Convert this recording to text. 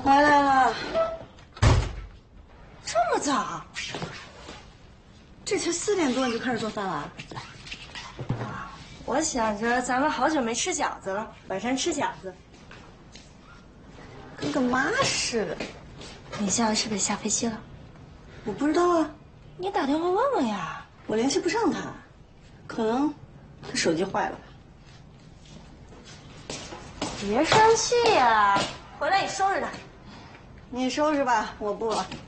回来了，这么早？这才4点多你就开始做饭了？ 我想着咱们好久没吃饺子了，晚上吃饺子。 跟个妈似的。 你现在是不是下飞机了？ 我不知道啊， 你打电话问问呀。 我联系不上他，可能他手机坏了。 别生气呀，回来你收拾他。 你收拾吧，我不了。